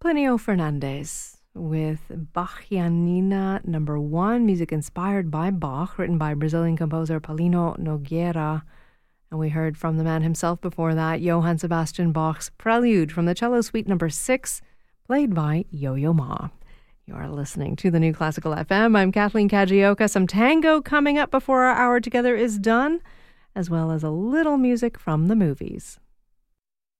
Plinio Fernandez with Bachianina number 1, music inspired by Bach, written by Brazilian composer Paulino Nogueira. And we heard from the man himself before that, Johann Sebastian Bach's Prelude from the Cello Suite number 6, played by Yo-Yo Ma. You are listening to the New Classical FM. I'm Kathleen Kajioka. Some tango coming up before our hour together is done, as well as a little music from the movies.